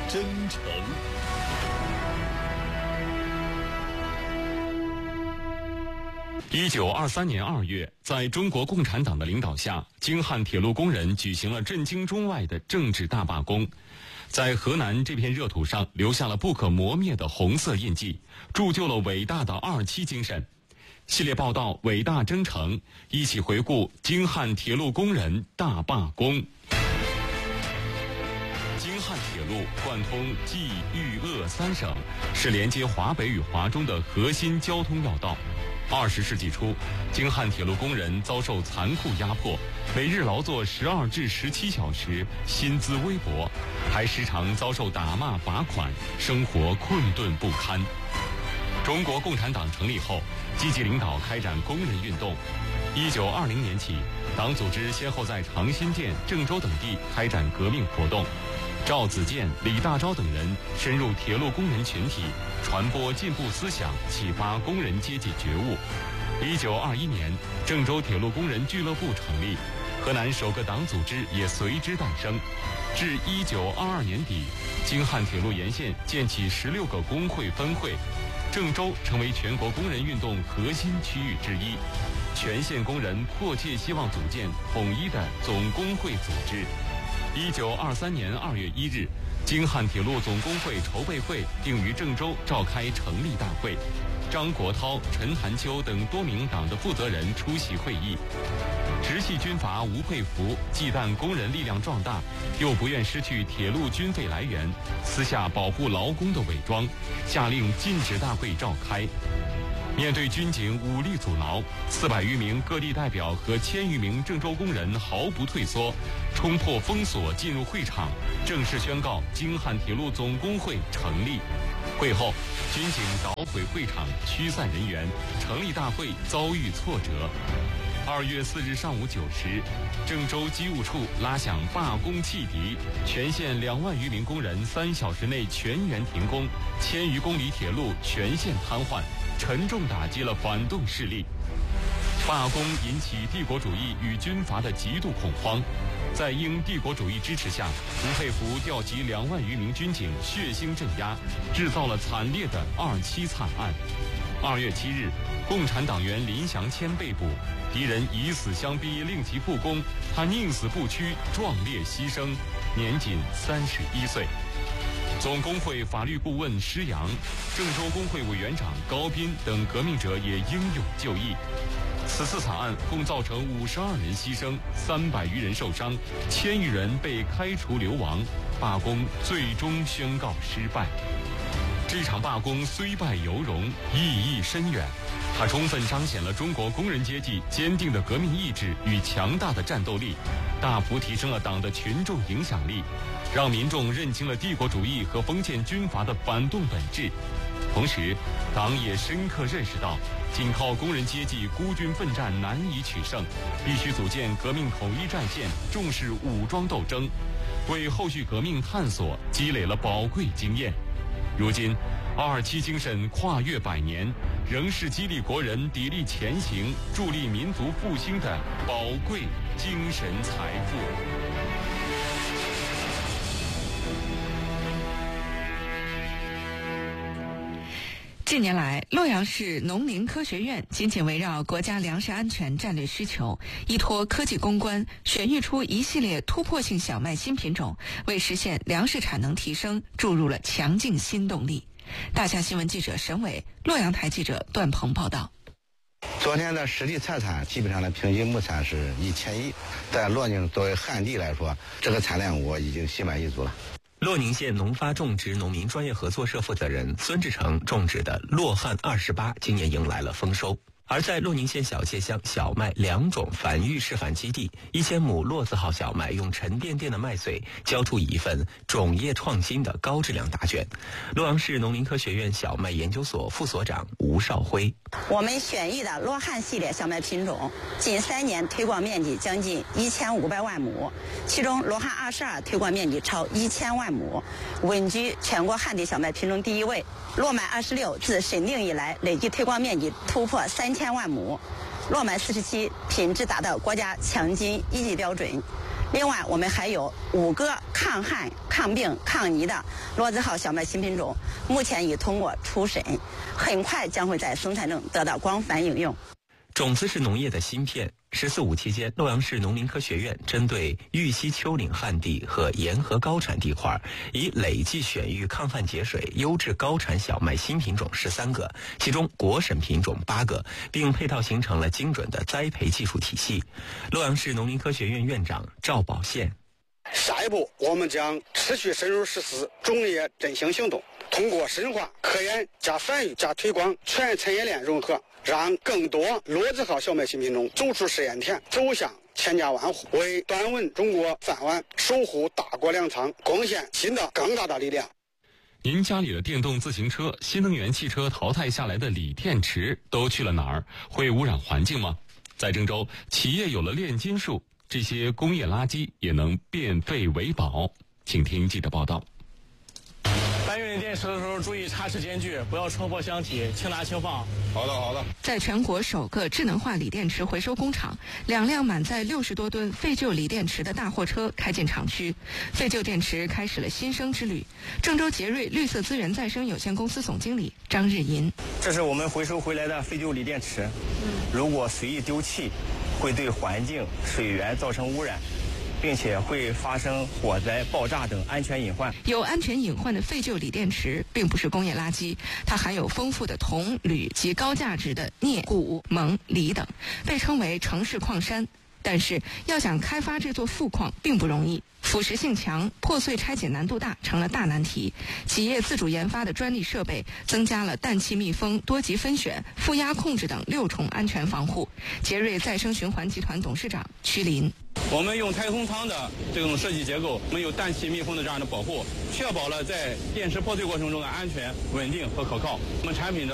真诚。1923年2月，在中国共产党的领导下，京汉铁路工人举行了震惊中外的政治大罢工，在河南这片热土上留下了不可磨灭的红色印记，铸就了伟大的27精神。系列报道《伟大征程》，一起回顾京汉铁路工人大罢工。京汉铁路贯通冀豫鄂3省，是连接华北与华中的核心交通要道。20世纪初，京汉铁路工人遭受残酷压迫，每日劳作12至17小时，薪资微薄，还时常遭受打骂罚款，生活困顿不堪。中国共产党成立后，积极领导开展工人运动。1920年起，党组织先后在长辛店、郑州等地开展革命活动。赵子健、李大钊等人深入铁路工人群体，传播进步思想，启发工人阶级觉悟。1921年，郑州铁路工人俱乐部成立，河南首个党组织也随之诞生。至1922年底，京汉铁路沿线建起16个工会分会，郑州成为全国工人运动核心区域之一。全县工人迫切希望组建统一的总工会组织。1923年2月1日，京汉铁路总工会筹备会定于郑州召开成立大会，张国焘、陈潭秋等多名党的负责人出席会议。直系军阀吴佩孚忌惮工人力量壮大，又不愿失去铁路军费来源，私下保护劳工的伪装，下令禁止大会召开。面对军警武力阻挠，400余名各地代表和1000余名郑州工人毫不退缩，冲破封锁进入会场，正式宣告京汉铁路总工会成立。会后，军警捣毁会场，驱散人员，成立大会遭遇挫折。2月4日上午9时，郑州机务处拉响罢工汽笛，全县2万余名工人3小时内全员停工，1000余公里铁路全线瘫痪，沉重打击了反动势力。罢工引起帝国主义与军阀的极度恐慌，在英帝国主义支持下，吴佩孚调集2万余名军警血腥镇压，制造了惨烈的27惨案。2月7日，共产党员林祥谦被捕，敌人以死相逼，令其复工，他宁死不屈，壮烈牺牲，年仅31岁。总工会法律顾问施洋、郑州工会委员长高斌等革命者也英勇就义。此次惨案共造成52人牺牲，300余人受伤，1000余人被开除流亡，罢工最终宣告失败。这场罢工虽败犹荣，意义深远，它充分彰显了中国工人阶级坚定的革命意志与强大的战斗力，大幅提升了党的群众影响力，让民众认清了帝国主义和封建军阀的反动本质。同时，党也深刻认识到，仅靠工人阶级孤军奋战难以取胜，必须组建革命统一战线，重视武装斗争，为后续革命探索积累了宝贵经验。如今，227精神跨越100年，仍是激励国人砥砺前行、助力民族复兴的宝贵精神财富。 近年来，洛阳市农林科学院紧紧围绕国家粮食安全战略需求，依托科技攻关，选育出一系列突破性小麦新品种，为实现粮食产能提升注入了强劲新动力。大夏新闻记者沈伟，洛阳台记者段鹏报道。 昨天的实地测产，基本上的平均亩产是1000亿，在洛宁作为旱地来说，这个产量我已经心满意足了。 洛宁县农发种植农民专业合作社负责人孙志成种植的洛汉28今年迎来了丰收。而在洛宁县小界乡小麦2种繁育示范基地，1000亩骆字号小麦用沉甸甸的麦穗交出一份种业创新的高质量答卷。洛阳市农林科学院小麦研究所副所长吴少辉： 我们选育的洛汉系列小麦品种，近3年推广面积将近1500万亩，其中洛汉22推广面积超1000万亩，稳居全国旱地小麦品种第1位。洛麦26自审定以来，累计推广面积突破3000万亩。洛麦47品质达到国家强金1级标准， 另外，我们还有5个抗旱、抗病、抗泥的罗字号小麦新品种，目前已通过初审，很快将会在生产中得到广泛应用。 种子是农业的芯片。14、15期间，洛阳市农林科学院针对玉溪丘陵旱地和沿河高产地块，以累计选育抗旱节水优质高产小麦新品种13个，其中国审品种8个，并配套形成了精准的栽培技术体系。洛阳市农林科学院院长赵宝宪： 下一步，我们将持续深入实施种业振兴行动，通过深化科研加繁育加推广，全产业链融合，让更多罗字号小麦新品种走出试验田，走向千家万户，为端稳中国饭碗、守护大国粮仓贡献新的更大的力量。 您家里的电动自行车、新能源汽车淘汰下来的锂电池都去了哪儿？会污染环境吗？在郑州，企业有了炼金术，这些工业垃圾也能变废为宝。请听记者报道。 搬运电池的时候注意插齿间距，不要冲破箱体，轻拿轻放。 好的。 在全国首个智能化锂电池回收工厂，2辆满载60多吨废旧锂电池的大货车开进厂区，废旧电池开始了新生之旅。郑州杰瑞绿色资源再生有限公司总经理张日银： 这是我们回收回来的废旧锂电池，如果随意丢弃，会对环境、水源造成污染，并且会发生火灾、爆炸等安全隐患。 有安全隐患的废旧锂电池并不是工业垃圾，它含有丰富的铜、铝及高价值的镍、钴、锰、锂等，被称为城市矿山。但是要想开发这座富矿并不容易，腐蚀性强，破碎拆解难度大，成了大难题。企业自主研发的专利设备增加了氮气密封、多级分选、负压控制等6重安全防护。杰瑞再生循环集团董事长曲林： 我们用太空舱的这种设计结构，我们有氮气密封的这样的保护，确保了在电池破碎过程中的安全、稳定和可靠。我们产品的